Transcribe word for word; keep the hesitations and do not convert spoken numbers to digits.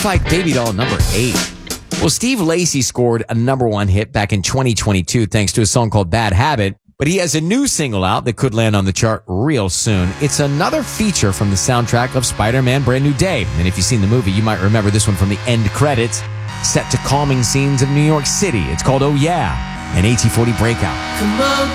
Like Baby Doll number eight. Well, Steve Lacy scored a number one hit back in twenty twenty-two thanks to a song called Bad Habit, but he has a new single out that could land on the chart real soon. It's another feature from the soundtrack of Spider-Man Brand New Day. And if you've seen the movie, you might remember this one from the end credits, set to calming scenes of New York City. It's called Oh Yeah, an A T forty breakout. Come on.